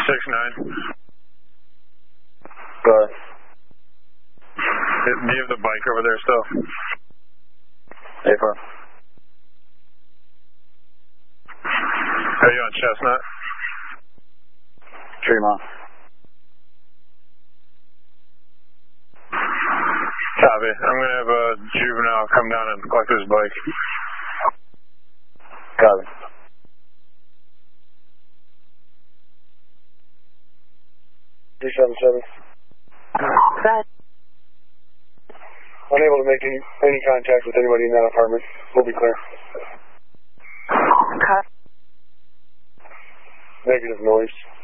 6-9. Good. Do you have the bike over there still? Paper. Are you on Chestnut? Tremont. Copy. I'm going to have a juvenile come down and collect his bike. Copy. D77. Unable to make any contact with anybody in that apartment. We'll be clear. Cut. Negative noise.